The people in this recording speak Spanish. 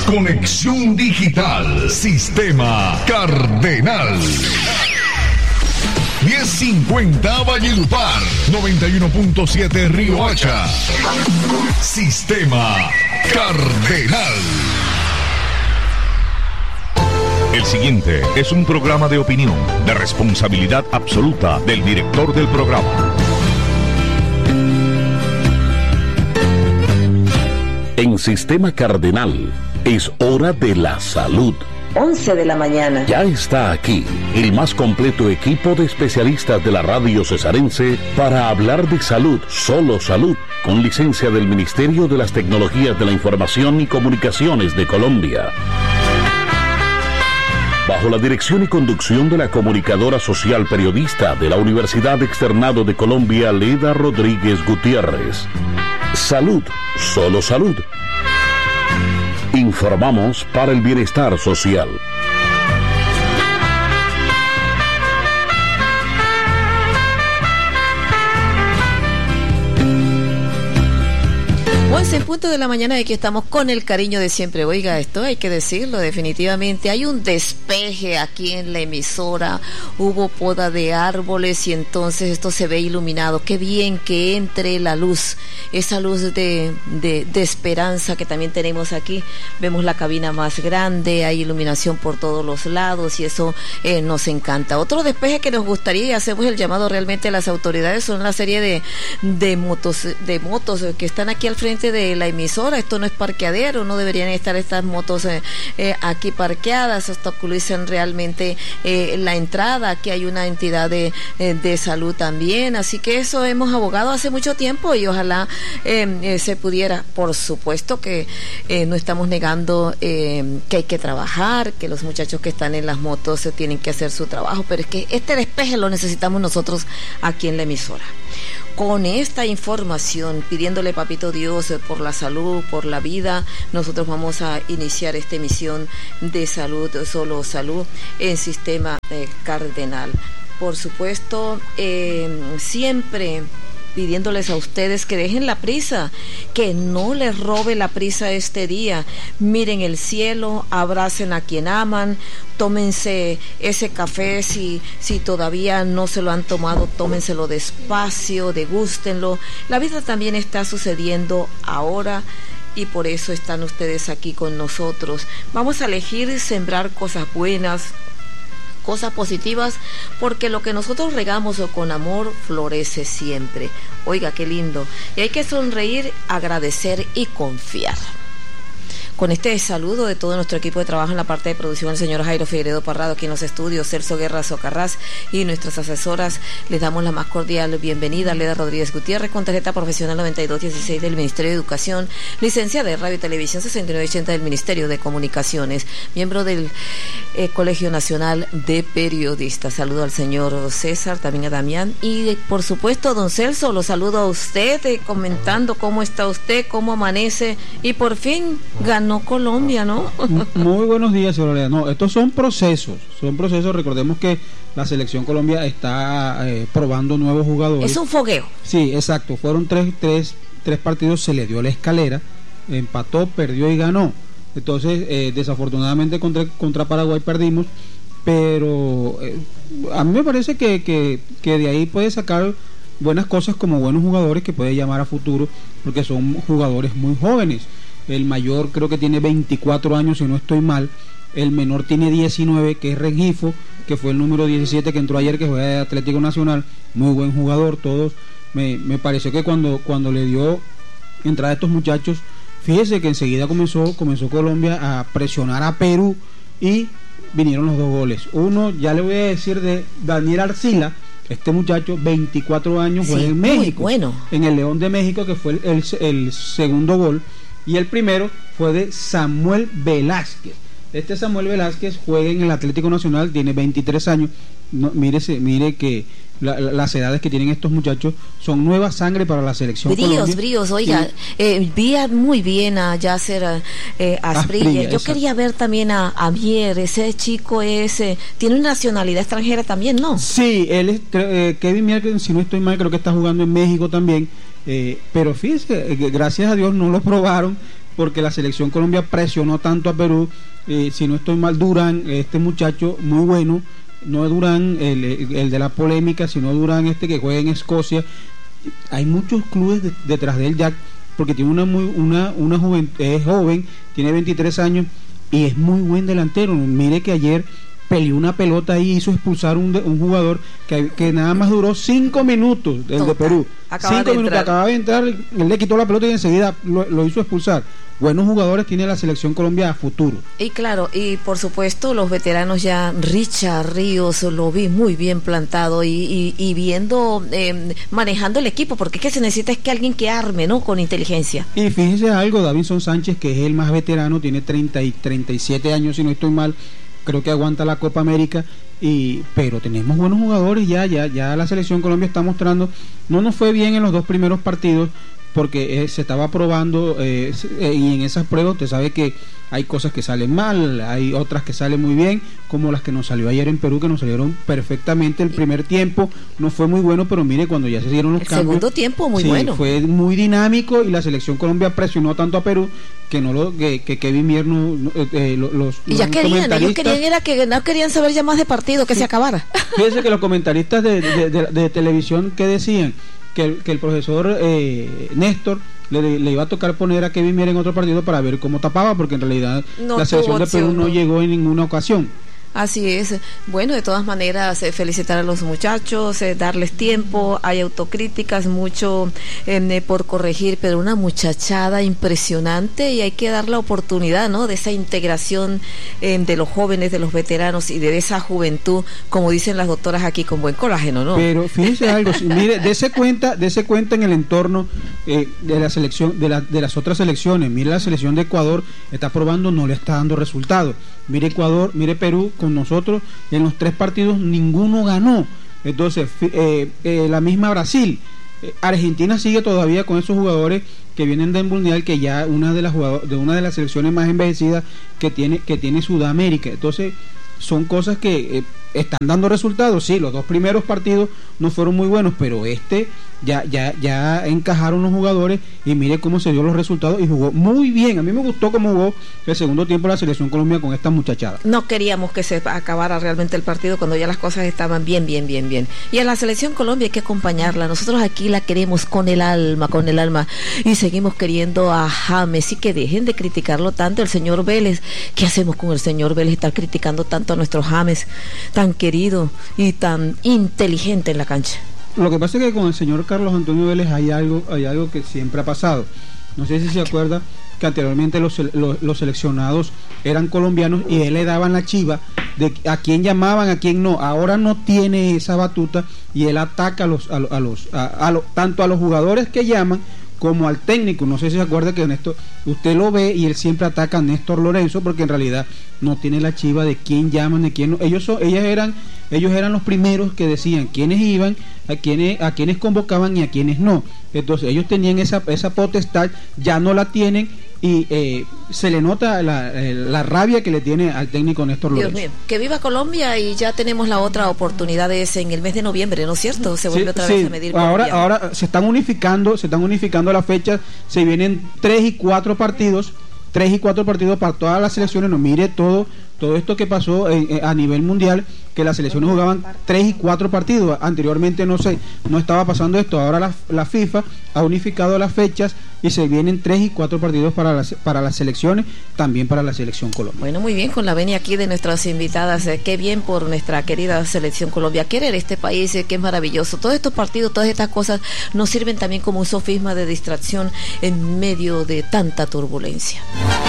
Conexión Digital, Sistema Cardenal. 1050 Valledupar, 91.7 Río Hacha. Sistema Cardenal. El siguiente es un programa de opinión, de responsabilidad absoluta del director del programa. En Sistema Cardenal, es hora de la salud. 11 de la mañana. Ya está aquí el más completo equipo de especialistas de la radio cesarense para hablar de salud, solo salud, con licencia del Ministerio de las Tecnologías de la Información y Comunicaciones de Colombia. Bajo la dirección y conducción de la comunicadora social periodista de la Universidad Externado de Colombia, Leda Rodríguez Gutiérrez. Salud, solo salud. Informamos para el bienestar social. 11 en punto de la mañana, y aquí estamos con el cariño de siempre. Oiga, esto hay que decirlo, definitivamente hay un despeje aquí en la emisora, hubo poda de árboles y entonces esto se ve iluminado. Qué bien que entre la luz, esa luz de esperanza que también tenemos aquí. Vemos la cabina más grande, hay iluminación por todos los lados y eso nos encanta. Otro despeje que nos gustaría, y hacemos el llamado realmente a las autoridades, son la serie de motos que están aquí al frente de la emisora. Esto no es parqueadero, no deberían estar estas motos aquí parqueadas, obstaculizan realmente la entrada. Aquí hay una entidad de salud también, así que eso hemos abogado hace mucho tiempo y ojalá se pudiera. Por supuesto que no estamos negando que hay que trabajar, que los muchachos que están en las motos tienen que hacer su trabajo, pero es que este despeje lo necesitamos nosotros aquí en la emisora. Con esta información, pidiéndole papito Dios por la salud, por la vida, nosotros vamos a iniciar esta emisión de salud, solo salud, en Sistema Cardenal. Por supuesto, siempre pidiéndoles a ustedes que dejen la prisa, que no les robe la prisa este día. Miren el cielo, abracen a quien aman, tómense ese café si todavía no se lo han tomado, tómenselo despacio, degústenlo. La vida también está sucediendo ahora y por eso están ustedes aquí con nosotros. Vamos a elegir sembrar cosas buenas, cosas positivas, porque lo que nosotros regamos con amor florece siempre. Oiga, qué lindo. Y hay que sonreír, agradecer y confiar. Con este saludo de todo nuestro equipo de trabajo en la parte de producción, el señor Jairo Figueredo Parrado, aquí en los estudios, Celso Guerra Socarrás y nuestras asesoras, les damos la más cordial bienvenida. Leda Rodríguez Gutiérrez, con tarjeta profesional 9216 del Ministerio de Educación, licenciada de Radio y Televisión 6980 del Ministerio de Comunicaciones, miembro del Colegio Nacional de Periodistas. Saludo al señor César, también a Damián y por supuesto don Celso, lo saludo a usted, comentando cómo está usted, cómo amanece, y por fin ganó Colombia, ¿no? Muy buenos días, señora Lea. No, estos son procesos. Recordemos que la selección Colombia está probando nuevos jugadores. Es un fogueo. Sí, exacto. Fueron tres partidos, se le dio la escalera, empató, perdió y ganó. Entonces, desafortunadamente contra Paraguay perdimos, pero a mí me parece que de ahí puede sacar buenas cosas como buenos jugadores que puede llamar a futuro, porque son jugadores muy jóvenes. El mayor creo que tiene 24 años, si no estoy mal. El menor tiene 19, que es Regifo, que fue el número 17 que entró ayer, que juega de Atlético Nacional. Muy buen jugador, todos. Me pareció que cuando le dio entrada a estos muchachos, fíjese que enseguida comenzó Colombia a presionar a Perú y vinieron los dos goles. Uno, ya le voy a decir, de Daniel Arcila. Este muchacho, 24 años, juega en México, bueno, en el León de México, que fue el segundo gol. Y el primero fue de Samuel Velázquez. Este Samuel Velázquez juega en el Atlético Nacional, tiene 23 años. No, mire que las edades que tienen estos muchachos son nueva sangre para la selección Colombia. Bríos, oiga, vi muy bien a Yasser Asprilla. Yo quería ver también a Mier, ese chico tiene una nacionalidad extranjera también, ¿no? Sí, él es Kevin Mier, si no estoy mal, creo que está jugando en México también. Pero fíjese, gracias a Dios no lo probaron, porque la selección Colombia presionó tanto a Perú. Si no estoy mal, Durán, este muchacho muy bueno, no Durán el de la polémica, sino Durán que juega en Escocia. Hay muchos clubes detrás de él ya, porque tiene una es joven, tiene 23 años y es muy buen delantero. Mire que ayer peleó una pelota ahí, hizo expulsar un jugador que nada más duró 5 minutos, el de Perú. 5 minutos, acababa de entrar, él le quitó la pelota y enseguida lo hizo expulsar. Buenos jugadores tiene la selección Colombia a futuro. Y claro, y por supuesto los veteranos ya, Richard Ríos, lo vi muy bien plantado y viendo, manejando el equipo, porque que se necesita es que alguien que arme, ¿no? Con inteligencia. Y fíjense algo, Davinson Sánchez, que es el más veterano, tiene 37 años, si no estoy mal, creo que aguanta la Copa América, pero tenemos buenos jugadores, ya la selección Colombia está mostrando. No nos fue bien en los 2 primeros partidos, porque se estaba probando y en esas pruebas usted sabe que hay cosas que salen mal, hay otras que salen muy bien, como las que nos salió ayer en Perú, que nos salieron perfectamente. El primer tiempo no fue muy bueno, pero mire, cuando ya se dieron los cambios, segundo tiempo muy bueno, fue muy dinámico, y la selección Colombia presionó tanto a Perú que Kevin Mier los y ya querían, ellos querían no querían saber ya más de partido, que se acabara. Fíjense que los comentaristas de televisión, que decían que el profesor Néstor le iba a tocar poner a Kevin Mier en otro partido para ver cómo tapaba, porque en realidad la selección de Perú no llegó en ninguna ocasión. Así es. Bueno, de todas maneras, felicitar a los muchachos, darles tiempo. Hay autocríticas, mucho por corregir, pero una muchachada impresionante, y hay que dar la oportunidad, ¿no? De esa integración de los jóvenes, de los veteranos y de esa juventud, como dicen las doctoras aquí, con buen colágeno, ¿no? Pero fíjense algo, mire, dese cuenta en el entorno de la selección, de las otras selecciones. Mire, la selección de Ecuador está probando, no le está dando resultados. Mire Ecuador, mire Perú con nosotros, y en los 3 partidos ninguno ganó. Entonces la misma Brasil, Argentina sigue todavía con esos jugadores que vienen del mundial, que ya una de las selecciones más envejecidas que tiene Sudamérica. Entonces son cosas que están dando resultados. Sí, los 2 primeros partidos no fueron muy buenos, pero ya encajaron los jugadores, y mire cómo se dio los resultados, y jugó muy bien. A mí me gustó cómo jugó el segundo tiempo la selección Colombia con esta muchachada. No queríamos que se acabara realmente el partido cuando ya las cosas estaban bien. Y a la selección Colombia hay que acompañarla. Nosotros aquí la queremos con el alma, y seguimos queriendo a James, y que dejen de criticarlo tanto. El señor Vélez, ¿qué hacemos con el señor Vélez? Estar criticando tanto a nuestro James, tan querido y tan inteligente en la cancha. Lo que pasa es que con el señor Carlos Antonio Vélez hay algo que siempre ha pasado. No sé si se acuerda que anteriormente los seleccionados eran colombianos, y él le daban la chiva de a quién llamaban, a quién no. Ahora no tiene esa batuta, y él ataca tanto a los jugadores que llaman como al técnico. No sé si se acuerda que Néstor, usted lo ve, y él siempre ataca a Néstor Lorenzo, porque en realidad no tiene la chiva de quién llaman, de quién no. Ellos eran los primeros que decían quiénes iban, a quienes convocaban y a quienes no. Entonces ellos tenían esa potestad, ya no la tienen, y se le nota la rabia que le tiene al técnico Néstor Lorenzo. Dios mío, que viva Colombia, y ya tenemos la otra oportunidad, es en el mes de noviembre, ¿no es cierto? Se vuelve otra vez a medir. Ahora se están unificando las fechas, se vienen 3 y 4 partidos para todas las selecciones. No, mire todo esto que pasó a nivel mundial, que las selecciones jugaban 3 y 4 partidos. Anteriormente no estaba pasando esto. Ahora la FIFA ha unificado las fechas, y se vienen 3 y 4 partidos para las selecciones, también para la selección Colombia. Bueno, muy bien, con la venia aquí de nuestras invitadas. Qué bien por nuestra querida selección Colombia, querer este país, que es maravilloso. Todos estos partidos, todas estas cosas nos sirven también como un sofisma de distracción en medio de tanta turbulencia.